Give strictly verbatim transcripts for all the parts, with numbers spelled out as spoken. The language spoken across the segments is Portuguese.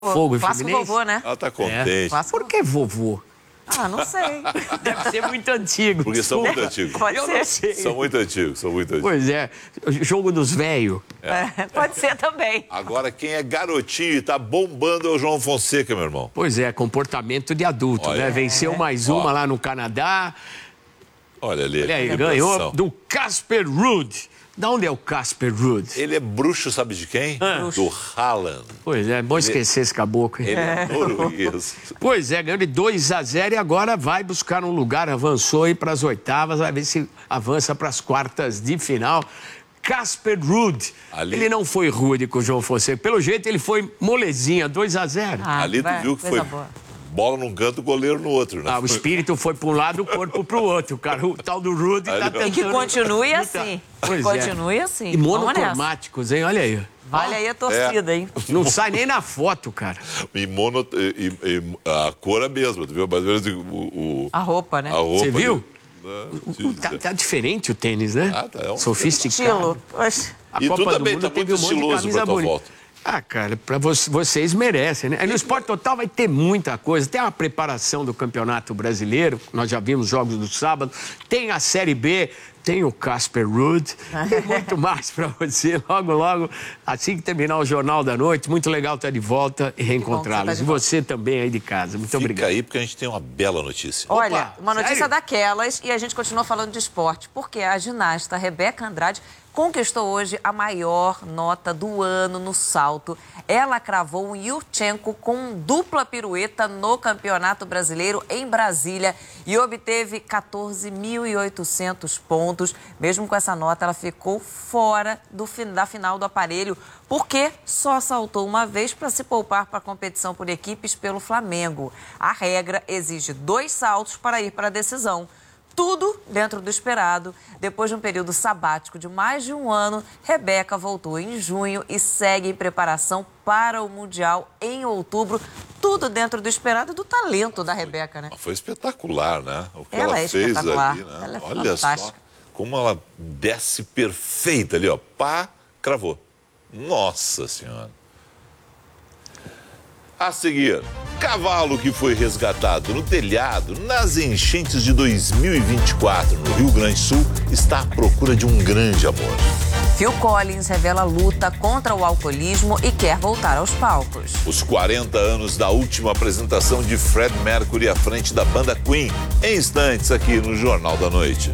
Fogo Clássico Fluminense? vovô, né? Ela tá contente. É. Por que vovô? Ah, não sei. Deve ser muito antigo. Porque são muito antigos. Pode Eu ser. não sei. São muito antigos, são muito antigos. Pois é, jogo dos velhos. É, pode ser também. Agora, quem é garotinho e tá bombando é o João Fonseca, meu irmão. Pois é, comportamento de adulto, Olha. né? Venceu mais uma Ó. lá no Canadá. Olha ali. Olha aí, que ganhou emoção. do Casper Ruud. Da onde é o Casper Ruud? Ele é bruxo, sabe de quem? Do Haaland. Pois é, bom esquecer esse caboclo. hein? Ele é norueguês. Pois é, ganhou de dois a zero e agora vai buscar um lugar, avançou aí para as oitavas, vai ver se avança para as quartas de final. Casper Ruud, Ali- ele não foi rude com o João Fonseca, pelo jeito ele foi molezinha, dois a zero. Ah, Ali tu vai, viu que coisa foi boa. bola num canto, goleiro no outro, né? Ah, o espírito foi para um lado, o corpo para o outro, cara. O tal do Ruud tá Ali, ó. tentando... E que continue lutar. assim. Pois Continue é. assim. E Vamos nessa. monocromáticos, hein? Olha aí. Olha aí a torcida, hein? Não sai nem na foto, cara. E, mono, e, e- e a cor é a mesma, tu viu? Mais ou menos o, o- A roupa, né? a roupa. Você viu? ali. Tá, tá diferente o tênis, né? Ah, tá, é um- Sofisticado. Estilo. Poxa. A E tu Copa do também Mundo tá teve muito um monte de estiloso camisa pra tua bonita. volta. Ah, cara, pra vo vocês merecem, né? No Esporte Total vai ter muita coisa. Tem a preparação do Campeonato Brasileiro, nós já vimos jogos do sábado. Tem a Série B, tem o Casper Ruud. Tem muito mais pra você. Logo, logo, assim que terminar o Jornal da Noite, muito legal estar de volta e reencontrá-los. tá E você também aí de casa. Muito Fica obrigado. aí porque a gente tem uma bela notícia. Olha, Opa, uma notícia sério? daquelas e a gente continua falando de esporte, porque a ginasta Rebeca Andrade conquistou hoje a maior nota do ano no salto. Ela cravou um Yurchenko com dupla pirueta no Campeonato Brasileiro em Brasília e obteve quatorze mil e oitocentos pontos. Mesmo com essa nota, ela ficou fora do, da final do aparelho, porque só saltou uma vez para se poupar para a competição por equipes pelo Flamengo. A regra exige dois saltos para ir para a decisão. Tudo dentro do esperado. Depois de um período sabático de mais de um ano, Rebeca voltou em junho e segue em preparação para o Mundial em outubro. Tudo dentro do esperado e do talento da Rebeca, né? Foi espetacular, né? O que Ela ela, é fez espetacular. ali, né? Ela é Olha só fantástica. como ela desce perfeita ali, ó. Pá, cravou. Nossa Senhora. A seguir, cavalo que foi resgatado no telhado nas enchentes de dois mil e vinte e quatro no Rio Grande do Sul está à procura de um grande amor. Phil Collins revela luta contra o alcoolismo e quer voltar aos palcos. Os quarenta anos da última apresentação de Fred Mercury à frente da banda Queen, em instantes aqui no Jornal da Noite.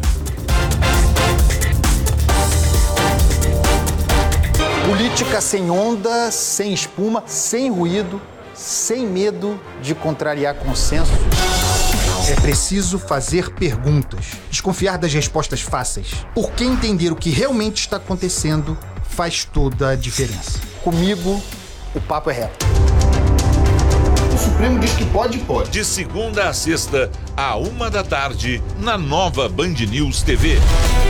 Política sem onda, sem espuma, sem ruído, sem medo de contrariar consenso. É preciso fazer perguntas, desconfiar das respostas fáceis, porque entender o que realmente está acontecendo faz toda a diferença. Comigo, o papo é reto. O Supremo diz que pode, pode. De segunda a sexta, à uma da tarde, na nova Band News T V.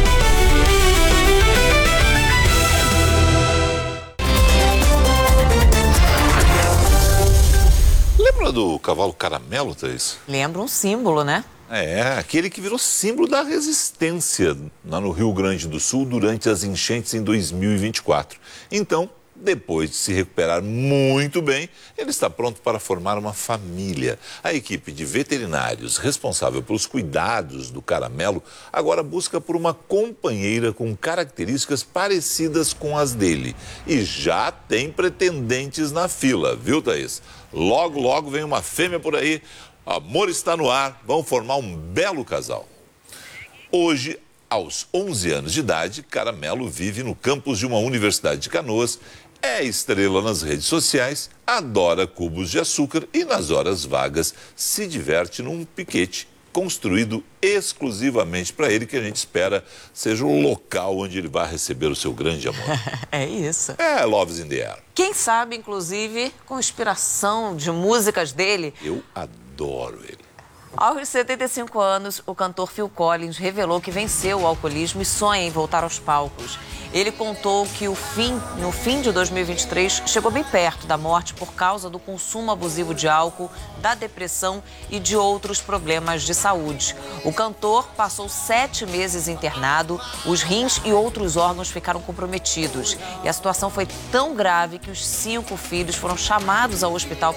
Lembra do cavalo caramelo, Thaís? Lembra um símbolo, né? É, aquele que virou símbolo da resistência lá no Rio Grande do Sul durante as enchentes em dois mil e vinte e quatro. Então, depois de se recuperar muito bem, ele está pronto para formar uma família. A equipe de veterinários responsável pelos cuidados do caramelo agora busca por uma companheira com características parecidas com as dele. E já tem pretendentes na fila, viu, Thaís? Logo, logo vem uma fêmea por aí. Amor está no ar, vão formar um belo casal. Hoje, aos onze anos de idade, Caramelo vive no campus de uma universidade de Canoas, é estrela nas redes sociais, adora cubos de açúcar e, nas horas vagas, se diverte num piquete construído exclusivamente para ele, que a gente espera seja o local onde ele vai receber o seu grande amor. É isso. É Loves in the Air. Quem sabe, inclusive, com inspiração de músicas dele. Eu adoro ele. Aos setenta e cinco anos, o cantor Phil Collins revelou que venceu o alcoolismo e sonha em voltar aos palcos. Ele contou que o fim, no fim de dois mil e vinte e três chegou bem perto da morte por causa do consumo abusivo de álcool, da depressão e de outros problemas de saúde. O cantor passou sete meses internado, os rins e outros órgãos ficaram comprometidos. E a situação foi tão grave que os cinco filhos foram chamados ao hospital